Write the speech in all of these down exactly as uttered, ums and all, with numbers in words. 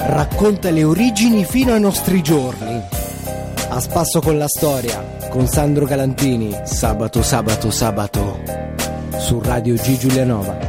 racconta le origini fino ai nostri giorni. A spasso con la storia, con Sandro Galantini, sabato, sabato, sabato, su Radio G Giulianova.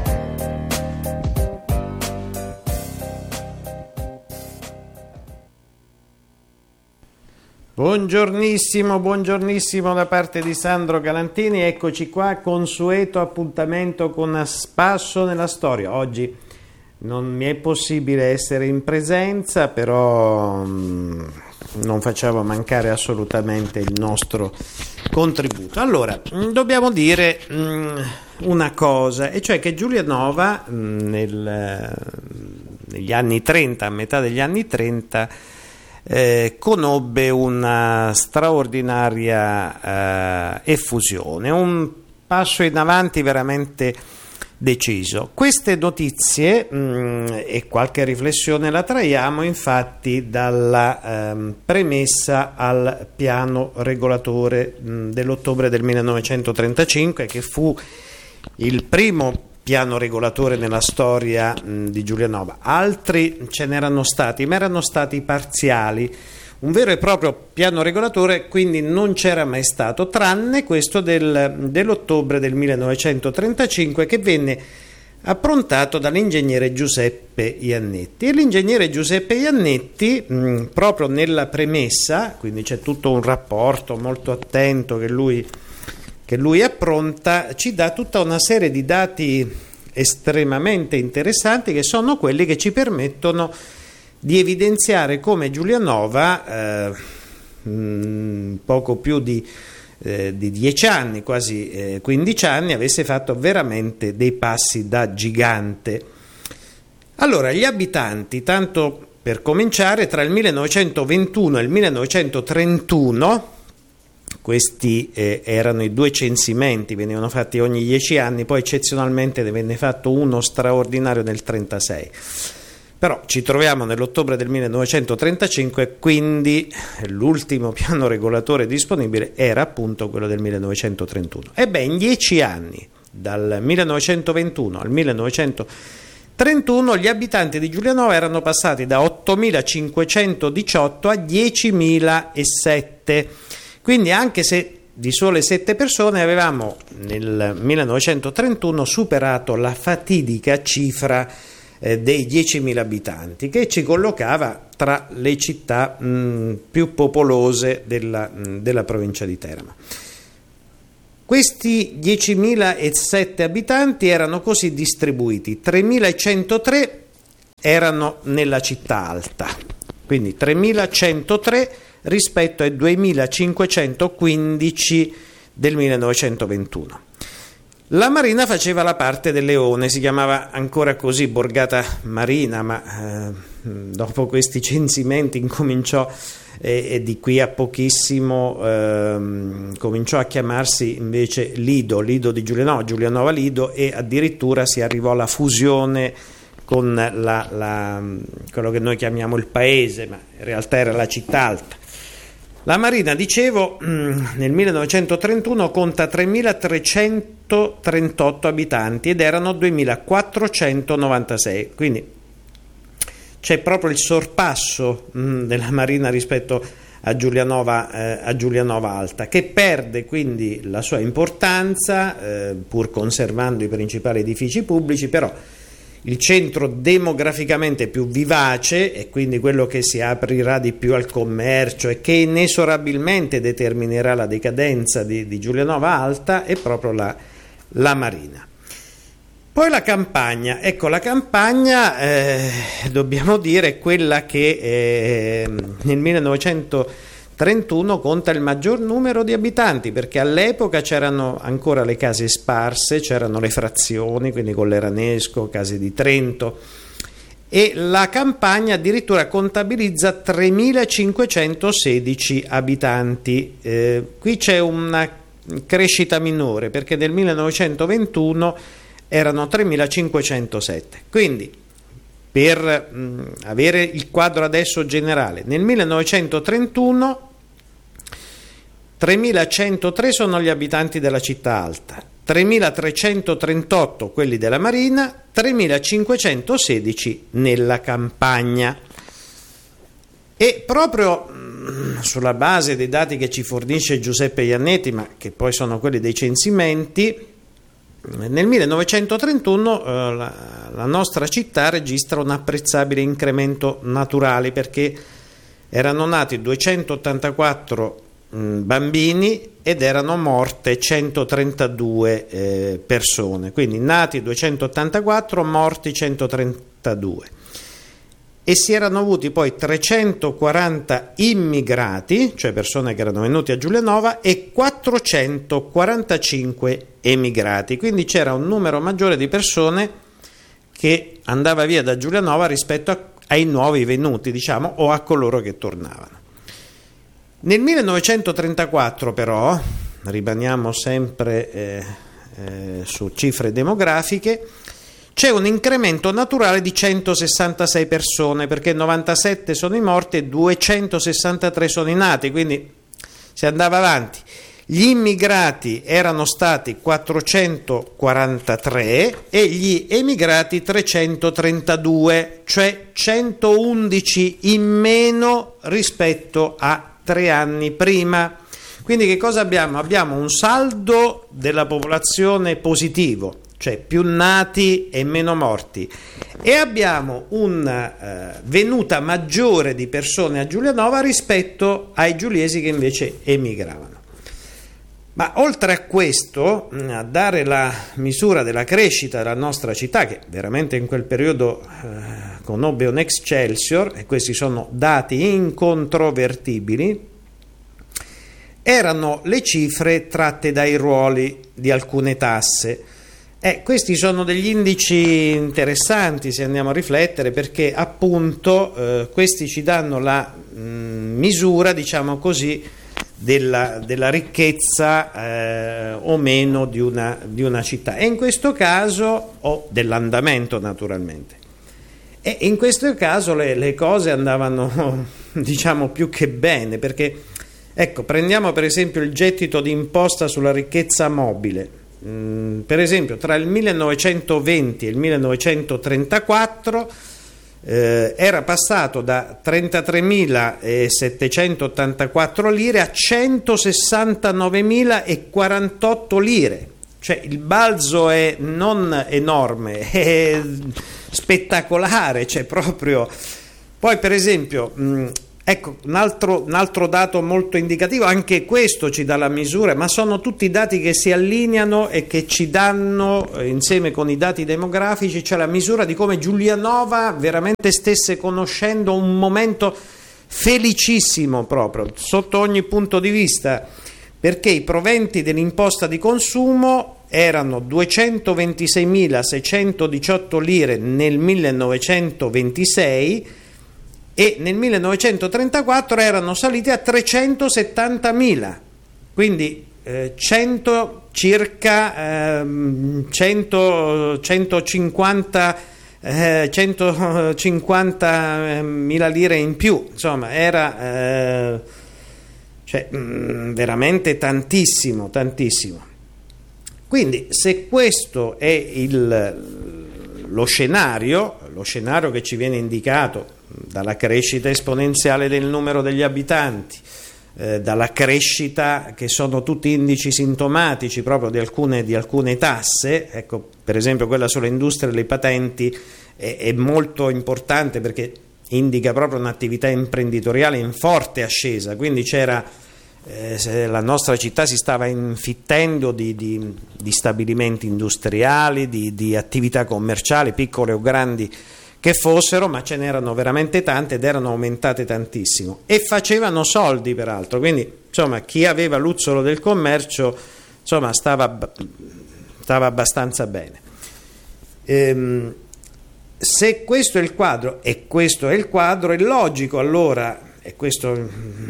Buongiornissimo, buongiornissimo da parte di Sandro Galantini, eccoci qua, consueto appuntamento con A Spasso nella Storia. Oggi non mi è possibile essere in presenza, però mh, non facciamo mancare assolutamente il nostro contributo. Allora, mh, dobbiamo dire mh, una cosa, e cioè che Giulianova mh, nel, negli anni trenta, a metà degli anni trenta, Eh, conobbe una straordinaria eh, effusione, un passo in avanti veramente deciso. Queste notizie mh, e qualche riflessione la traiamo infatti dalla ehm, premessa al piano regolatore mh, dell'ottobre del millenovecentotrentacinque, che fu il primo piano regolatore nella storia mh, di Giulianova. Altri ce n'erano stati, ma erano stati parziali. Un vero e proprio piano regolatore quindi non c'era mai stato, tranne questo del, dell'ottobre del millenovecentotrentacinque, che venne approntato dall'ingegnere Giuseppe Iannetti. E l'ingegnere Giuseppe Iannetti, mh, proprio nella premessa, quindi c'è tutto un rapporto molto attento che lui che lui appronta, ci dà tutta una serie di dati estremamente interessanti, che sono quelli che ci permettono di evidenziare come Giulianova, eh, mh, poco più di, eh, di dieci anni, quasi eh, quindici anni, avesse fatto veramente dei passi da gigante. Allora, gli abitanti, tanto per cominciare, tra il millenovecentoventuno e il millenovecentotrentuno, questi eh, erano i due censimenti, venivano fatti ogni dieci anni, poi eccezionalmente ne venne fatto uno straordinario nel trentasei. Però ci troviamo nell'ottobre del millenovecentotrentacinque, quindi l'ultimo piano regolatore disponibile era appunto quello del millenovecentotrentuno. Ebbene, in dieci anni, dal millenovecentoventuno al millenovecentotrentuno, gli abitanti di Giulianova erano passati da ottomilacinquecentodiciotto a diecimilasette. Quindi, anche se di sole sette persone, avevamo nel millenovecentotrentuno superato la fatidica cifra eh, dei diecimila abitanti, che ci collocava tra le città mh, più popolose della, mh, della provincia di Teramo. Questi diecimilasette abitanti erano così distribuiti: tremilacentotre erano nella città alta, quindi tremilacentotre rispetto ai duemilacinquecentoquindici del millenovecentoventuno. La Marina faceva la parte del Leone, si chiamava ancora così Borgata Marina, ma eh, dopo questi censimenti incominciò eh, e di qui a pochissimo eh, cominciò a chiamarsi invece Lido, Lido di Giulianova, Giulianova Lido, e addirittura si arrivò alla fusione con la, la, quello che noi chiamiamo il paese, ma in realtà era la città alta. La Marina, dicevo, nel millenovecentotrentuno conta tremilatrecentotrentotto abitanti ed erano duemilaquattrocentonovantasei, quindi c'è proprio il sorpasso della Marina rispetto a Giulianova, eh, a Giulianova Alta, che perde quindi la sua importanza, eh, pur conservando i principali edifici pubblici, però il centro demograficamente più vivace, e quindi quello che si aprirà di più al commercio e che inesorabilmente determinerà la decadenza di, di Giulianova Alta, è proprio la, la Marina. Poi la campagna, ecco la campagna eh, dobbiamo dire è quella che eh, nel millenovecentotrentuno conta il maggior numero di abitanti, perché all'epoca c'erano ancora le case sparse, c'erano le frazioni, quindi Colleranesco, Case di Trento, e la campagna addirittura contabilizza tremilacinquecentosedici abitanti. Eh, qui c'è una crescita minore, perché nel millenovecentoventuno erano tremilacinquecentosette. Quindi, per mh, avere il quadro adesso generale, nel millenovecentotrentuno tremilacentotre sono gli abitanti della città alta, tremilatrecentotrentotto quelli della Marina, tremilacinquecentosedici nella campagna. E proprio mh, sulla base dei dati che ci fornisce Giuseppe Iannetti, ma che poi sono quelli dei censimenti, nel millenovecentotrentuno eh, la, la nostra città registra un apprezzabile incremento naturale, perché erano nati duecentottantaquattro mh, bambini ed erano morte centotrentadue eh, persone, quindi nati duecentottantaquattro, morti centotrentadue. E si erano avuti poi trecentoquaranta immigrati, cioè persone che erano venute a Giulianova, e quattrocentoquarantacinque emigrati, quindi c'era un numero maggiore di persone che andava via da Giulianova rispetto a, ai nuovi venuti, diciamo, o a coloro che tornavano. Nel millenovecentotrentaquattro però, rimaniamo sempre eh, eh, su cifre demografiche, c'è un incremento naturale di centosessantasei persone, perché novantasette sono i morti e duecentosessantatré sono i nati, quindi si andava avanti. Gli immigrati erano stati quattrocentoquarantatré e gli emigrati trecentotrentadue, cioè centoundici in meno rispetto a tre anni prima. Quindi che cosa abbiamo? Abbiamo un saldo della popolazione positivo, cioè più nati e meno morti, e abbiamo una uh, venuta maggiore di persone a Giulianova rispetto ai giuliesi che invece emigravano. Ma oltre a questo, a dare la misura della crescita della nostra città, che veramente in quel periodo uh, conobbe un excelsior, e questi sono dati incontrovertibili, erano le cifre tratte dai ruoli di alcune tasse. Eh, questi sono degli indici interessanti se andiamo a riflettere, perché appunto eh, questi ci danno la mh, misura, diciamo così, della, della ricchezza eh, o meno di una, di una città, e in questo caso, o dell'andamento naturalmente. E in questo caso le, le cose andavano diciamo più che bene, perché ecco, prendiamo per esempio il gettito di imposta sulla ricchezza mobile. Per esempio tra il millenovecentoventi e il millenovecentotrentaquattro eh, era passato da trentatremilasettecentottantaquattro lire a centosessantanovemilaquarantotto lire, cioè il balzo è non enorme, è spettacolare, cioè proprio. Poi per esempio mh, ecco, un altro, un altro dato molto indicativo, anche questo ci dà la misura, ma sono tutti dati che si allineano e che ci danno, eh, insieme con i dati demografici, cioè la misura di come Giulianova veramente stesse conoscendo un momento felicissimo proprio, sotto ogni punto di vista, perché i proventi dell'imposta di consumo erano duecentoventiseimilaseicentodiciotto lire nel millenovecentoventisei, e nel millenovecentotrentaquattro erano saliti a trecentosettantamila, quindi eh, cento circa eh, cento, centocinquanta eh, centocinquantamila lire in più, insomma era eh, cioè, mh, veramente tantissimo, tantissimo. Quindi se questo è il, lo scenario, lo scenario che ci viene indicato dalla crescita esponenziale del numero degli abitanti, eh, dalla crescita, che sono tutti indici sintomatici proprio di alcune, di alcune tasse, ecco, per esempio quella sulle industrie e le patenti è, è molto importante perché indica proprio un'attività imprenditoriale in forte ascesa, quindi c'era eh, la nostra città si stava infittendo di, di, di stabilimenti industriali, di, di attività commerciali, piccole o grandi che fossero, ma ce n'erano veramente tante ed erano aumentate tantissimo e facevano soldi peraltro, quindi insomma chi aveva l'uzzolo del commercio insomma stava, stava abbastanza bene. Ehm, se questo è il quadro, e questo è il quadro, è logico allora, e questo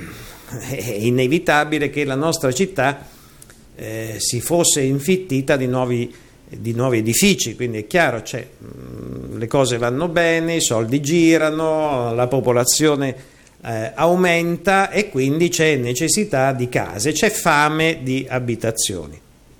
è inevitabile, che la nostra città eh, si fosse infittita di nuovi di nuovi edifici, quindi è chiaro, cioè, mh, le cose vanno bene, i soldi girano, la popolazione eh, aumenta e quindi c'è necessità di case, c'è fame di abitazioni.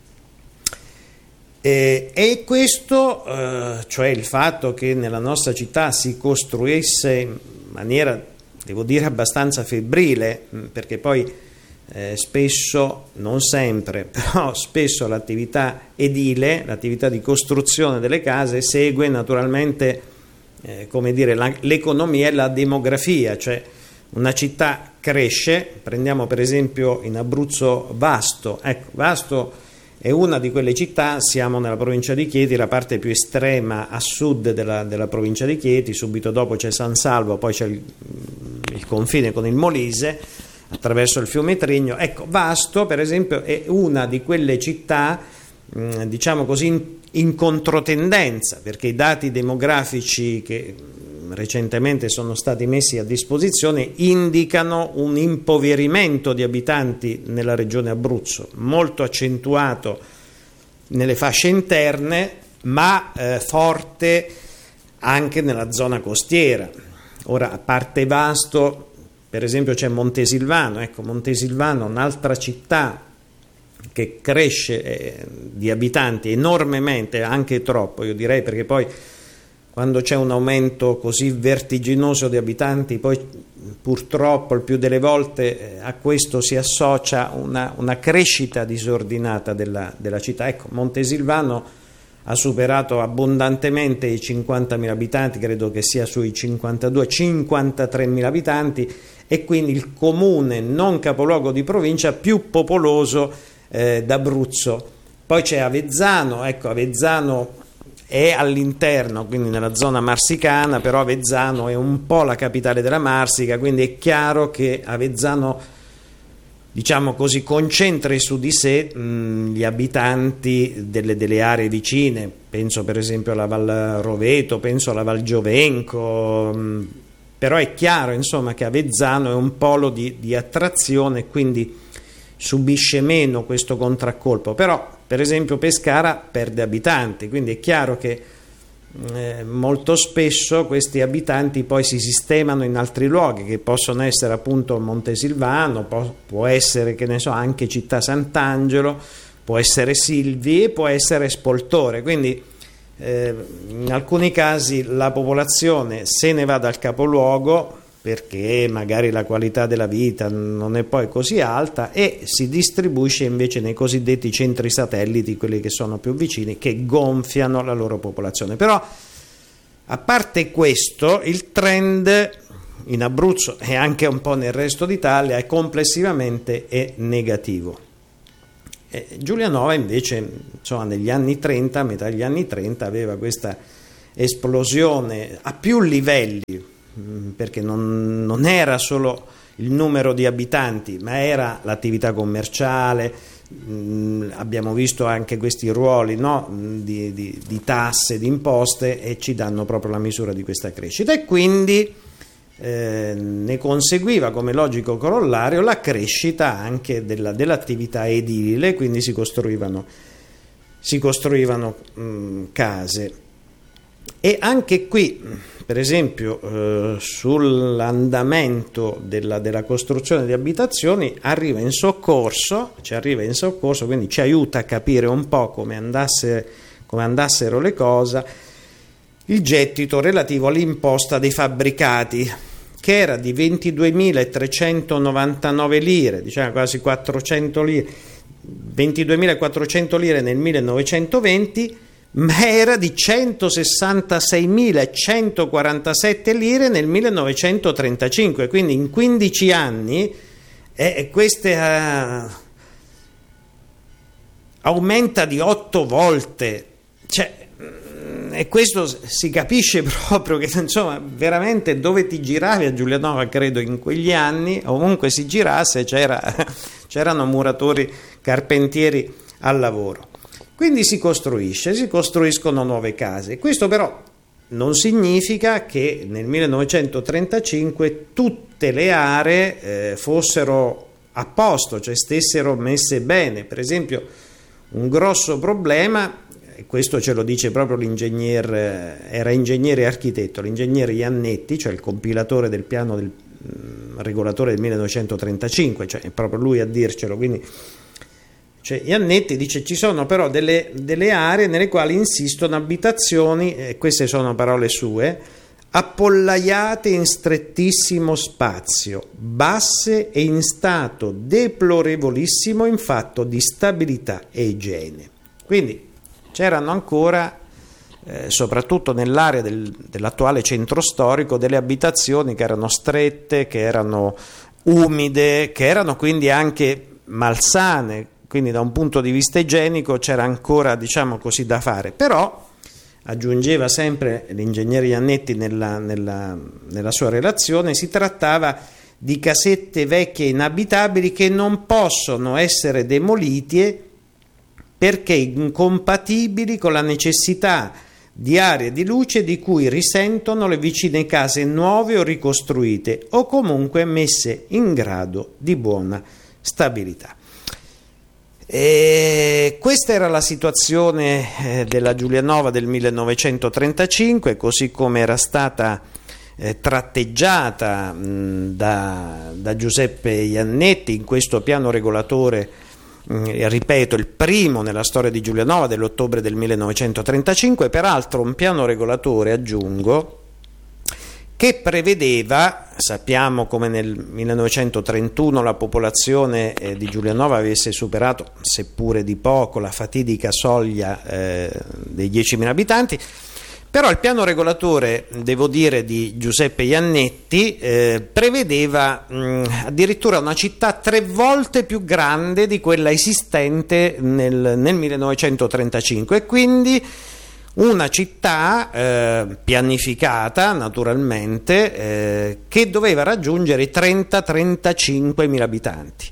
E, e questo, eh, cioè il fatto che nella nostra città si costruisse in maniera devo dire abbastanza febbrile, perché poi eh, spesso, non sempre, però spesso l'attività edile, l'attività di costruzione delle case segue naturalmente eh, come dire, la, l'economia e la demografia, cioè una città cresce, prendiamo per esempio in Abruzzo Vasto, ecco, Vasto è una di quelle città, siamo nella provincia di Chieti, la parte più estrema a sud della, della provincia di Chieti, subito dopo c'è San Salvo, poi c'è il, il confine con il Molise, attraverso il fiume Trigno. Ecco, Vasto per esempio è una di quelle città, mh, diciamo così, in, in controtendenza, perché i dati demografici che recentemente sono stati messi a disposizione indicano un impoverimento di abitanti nella regione Abruzzo, molto accentuato nelle fasce interne, ma eh, forte anche nella zona costiera. Ora, a parte Vasto, per esempio c'è Montesilvano, ecco, Montesilvano, un'altra città che cresce eh, di abitanti enormemente, anche troppo, io direi, perché poi quando c'è un aumento così vertiginoso di abitanti, poi purtroppo il più delle volte a questo si associa una, una crescita disordinata della, della città. Ecco, Montesilvano ha superato abbondantemente i cinquantamila abitanti, credo che sia sui cinquantadue cinquantatremila abitanti, e quindi il comune non capoluogo di provincia più popoloso eh, d'Abruzzo. Poi c'è Avezzano, ecco, Avezzano è all'interno, quindi nella zona marsicana, però Avezzano è un po' la capitale della Marsica, quindi è chiaro che Avezzano, diciamo così, concentra su di sé mh, gli abitanti delle, delle aree vicine, penso per esempio alla Val Roveto, penso alla Val Giovenco, mh, però è chiaro insomma che Avezzano è un polo di, di attrazione, quindi subisce meno questo contraccolpo. Però per esempio Pescara perde abitanti, quindi è chiaro che eh, molto spesso questi abitanti poi si sistemano in altri luoghi, che possono essere appunto Montesilvano, può, può essere, che ne so, anche Città Sant'Angelo, può essere Silvi e può essere Spoltore. Quindi eh, in alcuni casi la popolazione se ne va dal capoluogo perché magari la qualità della vita non è poi così alta, e si distribuisce invece nei cosiddetti centri satelliti, quelli che sono più vicini, che gonfiano la loro popolazione. Però a parte questo, il trend in Abruzzo e anche un po' nel resto d'Italia è complessivamente è negativo. E Giulianova invece, insomma, negli anni trenta, a metà degli anni trenta, aveva questa esplosione a più livelli, perché non, non era solo il numero di abitanti, ma era l'attività commerciale. Mh, abbiamo visto anche questi ruoli, no? di, di, di tasse, di imposte, e ci danno proprio la misura di questa crescita, e quindi eh, ne conseguiva come logico corollario la crescita anche della, dell'attività edile, quindi si costruivano, si costruivano mh, case. E anche qui, per esempio, eh, sull'andamento della, della costruzione di abitazioni arriva in soccorso, ci arriva in soccorso, quindi ci aiuta a capire un po' come, andasse, come andassero le cose, il gettito relativo all'imposta dei fabbricati, che era di ventiduemilatrecentonovantanove lire, diciamo quasi quattrocento lire, ventiduemilaquattrocento lire nel millenovecentoventi, ma era di centosessantaseimilacentoquarantasette lire nel millenovecentotrentacinque, quindi in quindici anni eh, queste uh, aumenta di otto volte, cioè, e questo si capisce proprio che insomma veramente dove ti giravi a Giulianova, credo in quegli anni, ovunque si girasse c'era, c'erano muratori, carpentieri al lavoro. Quindi si costruisce, si costruiscono nuove case. Questo però non significa che nel millenovecentotrentacinque tutte le aree eh, fossero a posto, cioè stessero messe bene. Per esempio, un grosso problema, e questo ce lo dice proprio l'ingegner, era ingegnere e architetto, l'ingegnere Iannetti, cioè il compilatore del piano del mh, regolatore del millenovecentotrentacinque, cioè è proprio lui a dircelo, quindi... Cioè, Iannetti dice ci sono però delle, delle aree nelle quali insistono abitazioni, e queste sono parole sue, appollaiate in strettissimo spazio, basse e in stato deplorevolissimo in fatto di stabilità e igiene. Quindi c'erano ancora, eh, soprattutto nell'area del, dell'attuale centro storico, delle abitazioni che erano strette, che erano umide, che erano quindi anche malsane, quindi da un punto di vista igienico c'era ancora, diciamo così, da fare. Però aggiungeva sempre l'ingegnere Iannetti nella, nella, nella sua relazione, si trattava di casette vecchie e inabitabili che non possono essere demolite perché incompatibili con la necessità di aria e di luce di cui risentono le vicine case nuove o ricostruite o comunque messe in grado di buona stabilità. E questa era la situazione eh, della Giulianova del millenovecentotrentacinque, così come era stata eh, tratteggiata mh, da, da Giuseppe Iannetti in questo piano regolatore, mh, ripeto, il primo nella storia di Giulianova dell'ottobre del millenovecentotrentacinque, peraltro un piano regolatore, aggiungo, che prevedeva, sappiamo come nel millenovecentotrentuno la popolazione eh, di Giulianova avesse superato, seppure di poco, la fatidica soglia eh, dei diecimila abitanti, però il piano regolatore, devo dire, di Giuseppe Iannetti eh, prevedeva mh, addirittura una città tre volte più grande di quella esistente nel, nel millenovecentotrentacinque, e quindi una città eh, pianificata naturalmente eh, che doveva raggiungere i trenta trentacinquemila abitanti.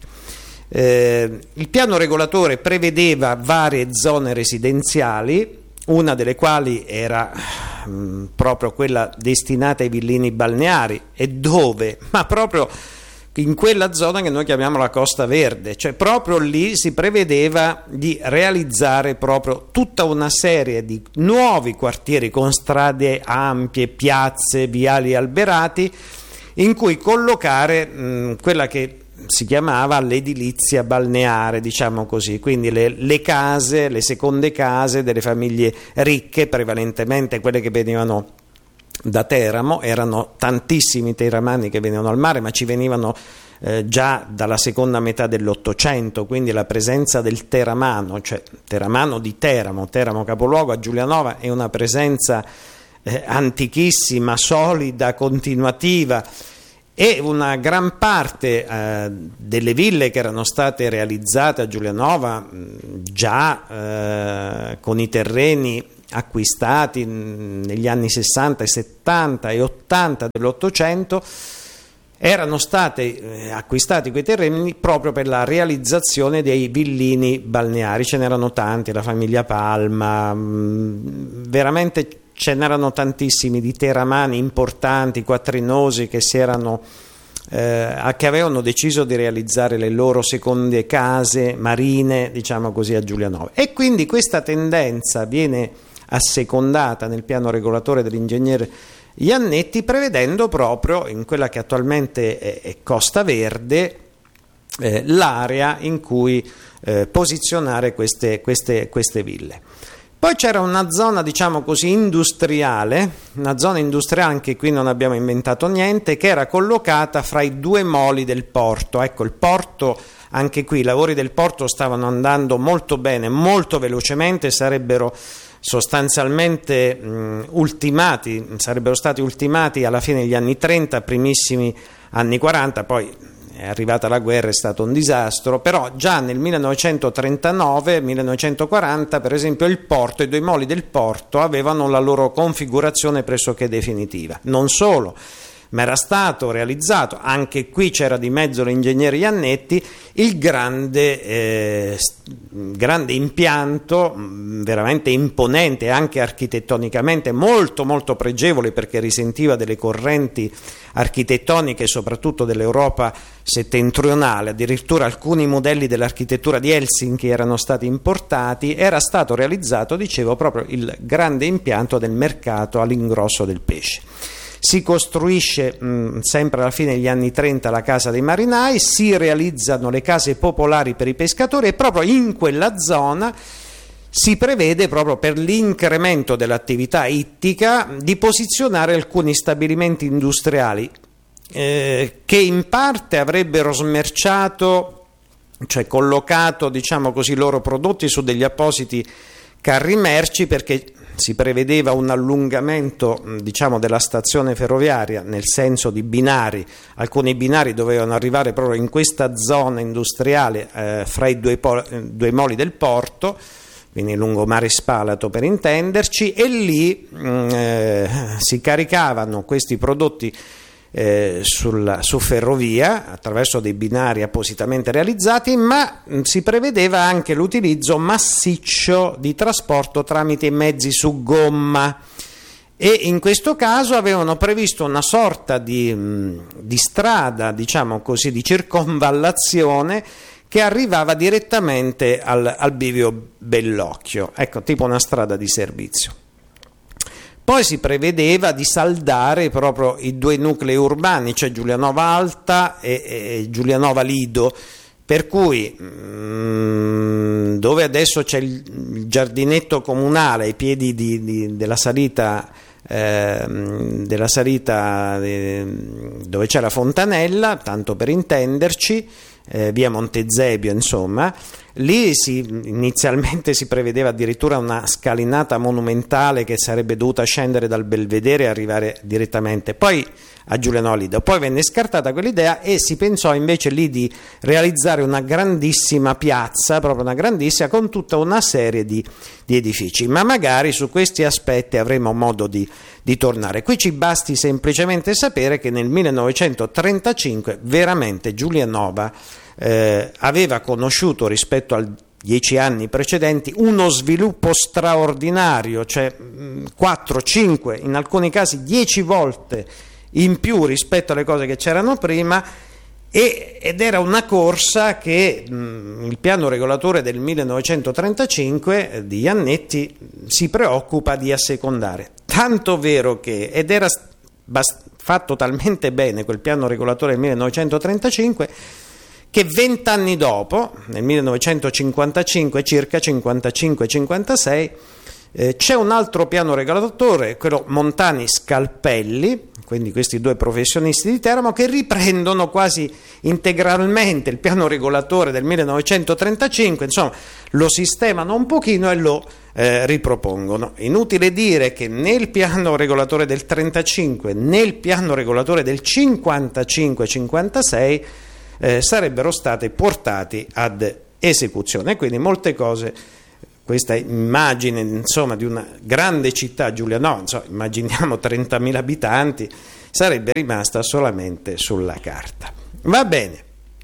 Eh, il piano regolatore prevedeva varie zone residenziali, una delle quali era mh, proprio quella destinata ai villini balneari, e dove? Ma proprio in quella zona che noi chiamiamo la Costa Verde, cioè proprio lì si prevedeva di realizzare proprio tutta una serie di nuovi quartieri con strade ampie, piazze, viali alberati, in cui collocare mh, quella che si chiamava l'edilizia balneare, diciamo così, quindi le, le case, le seconde case delle famiglie ricche, prevalentemente quelle che venivano da Teramo. Erano tantissimi teramani che venivano al mare, ma ci venivano eh, già dalla seconda metà dell'Ottocento, quindi la presenza del teramano, cioè teramano di Teramo, Teramo capoluogo, a Giulianova è una presenza eh, antichissima, solida, continuativa, e una gran parte eh, delle ville che erano state realizzate a Giulianova mh, già eh, con i terreni acquistati negli anni sessanta e settanta e ottanta dell'Ottocento, erano stati eh, acquistati quei terreni proprio per la realizzazione dei villini balneari. Ce n'erano tanti, la famiglia Palma, mh, veramente ce n'erano tantissimi di teramani importanti, quattrinosi, che si erano eh, che avevano deciso di realizzare le loro seconde case marine, diciamo così, a Giulianova. E quindi questa tendenza viene assecondata nel piano regolatore dell'ingegnere Iannetti, prevedendo proprio in quella che attualmente è, è Costa Verde eh, l'area in cui eh, posizionare queste, queste, queste ville. Poi c'era una zona, diciamo così, industriale, una zona industriale, anche qui non abbiamo inventato niente, che era collocata fra i due moli del porto. Ecco, il porto, anche qui i lavori del porto stavano andando molto bene, molto velocemente, sarebbero sostanzialmente mh, ultimati, sarebbero stati ultimati alla fine degli anni trenta, primissimi anni quaranta, poi è arrivata la guerra, è stato un disastro, però già nel millenovecentotrentanove millenovecentoquaranta, per esempio, il porto, i due moli del porto avevano la loro configurazione pressoché definitiva. Non solo, ma era stato realizzato, anche qui c'era di mezzo l'ingegnere Iannetti, il grande, eh, grande impianto, veramente imponente, anche architettonicamente molto molto pregevole, perché risentiva delle correnti architettoniche soprattutto dell'Europa settentrionale. Addirittura alcuni modelli dell'architettura di Helsinki erano stati importati. Era stato realizzato, dicevo, proprio il grande impianto del mercato all'ingrosso del pesce. Si costruisce mh, sempre alla fine degli anni trenta la casa dei marinai, si realizzano le case popolari per i pescatori, e proprio in quella zona si prevede, proprio per l'incremento dell'attività ittica, di posizionare alcuni stabilimenti industriali eh, che in parte avrebbero smerciato, cioè collocato, diciamo così, i loro prodotti su degli appositi carri merci, perché si prevedeva un allungamento, diciamo, della stazione ferroviaria, nel senso di binari. Alcuni binari dovevano arrivare proprio in questa zona industriale eh, fra i due, po- due moli del porto, quindi lungomare Spalato per intenderci, e lì mh, eh, si caricavano questi prodotti Eh, sul, su ferrovia attraverso dei binari appositamente realizzati, ma mh, si prevedeva anche l'utilizzo massiccio di trasporto tramite mezzi su gomma, e in questo caso avevano previsto una sorta di, mh, di strada, diciamo così, di circonvallazione che arrivava direttamente al, al bivio Bellocchio, ecco, tipo una strada di servizio. Poi si prevedeva di saldare proprio i due nuclei urbani, cioè Giulianova Alta e, e Giulianova Lido, per cui mh, dove adesso c'è il, il giardinetto comunale ai piedi di, di, della salita, eh, della salita eh, dove c'è la fontanella, tanto per intenderci, eh, via Montezebio, insomma, lì si, inizialmente si prevedeva addirittura una scalinata monumentale che sarebbe dovuta scendere dal Belvedere e arrivare direttamente poi a Giulianova Lido. Poi venne scartata quell'idea e si pensò invece lì di realizzare una grandissima piazza, proprio una grandissima, con tutta una serie di, di edifici, ma magari su questi aspetti avremo modo di, di tornare. Qui ci basti semplicemente sapere che nel millenovecentotrentacinque veramente Giulianova eh, aveva conosciuto, rispetto ai dieci anni precedenti, uno sviluppo straordinario, cioè quattro, cinque, in alcuni casi dieci volte in più rispetto alle cose che c'erano prima, e, ed era una corsa che mh, il piano regolatore del millenovecentotrentacinque eh, di Iannetti si preoccupa di assecondare, tanto vero che, ed era bast- fatto talmente bene quel piano regolatore del millenovecentotrentacinque, che vent'anni dopo, nel millenovecentocinquantacinque, circa cinquantacinque cinquantasei, eh, c'è un altro piano regolatore, quello Montani-Scalpelli, quindi questi due professionisti di Teramo, che riprendono quasi integralmente il piano regolatore del millenovecentotrentacinque, insomma lo sistemano un pochino e lo eh, ripropongono. Inutile dire che nel piano regolatore del trentacinque, nel piano regolatore del cinquantacinque cinquantasei eh, sarebbero state portati ad esecuzione, quindi molte cose. Questa immagine, insomma, di una grande città, Giulianova, insomma, immaginiamo trentamila abitanti, sarebbe rimasta solamente sulla carta. Va bene,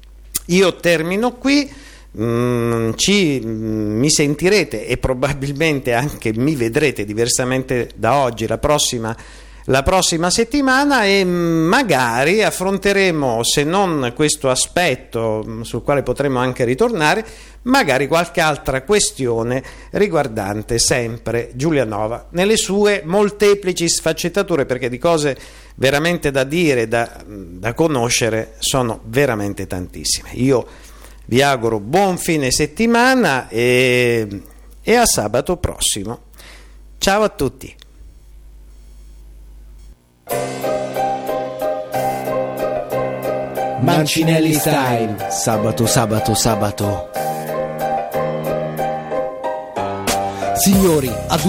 io termino qui, mm, ci, mm, mi sentirete e probabilmente anche mi vedrete diversamente da oggi la prossima la prossima settimana, e magari affronteremo, se non questo aspetto sul quale potremo anche ritornare, magari qualche altra questione riguardante sempre Giulianova nelle sue molteplici sfaccettature, perché di cose veramente da dire, da, da conoscere, sono veramente tantissime. Io vi auguro buon fine settimana e, e a sabato prossimo. Ciao a tutti. Mancinelli Style, sabato, sabato, sabato. Signori, ad